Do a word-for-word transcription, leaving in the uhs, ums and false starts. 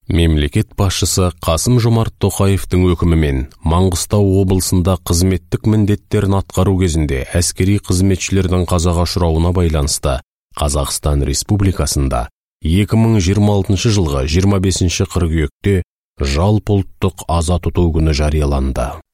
Мемлекет басшысы Қасым-Жомарт Тоқаевтың өкімімен Маңғыстау облысында қызметтік міндеттерін атқару кезінде әскери қызметшілердің қазаға ұшырауына байланысты Қазақстан Республикасында екі мың жиырма алтыншы жылғы жиырма бесінші қыркүйекте жалпыұлттық аза тұту күні жарияланды.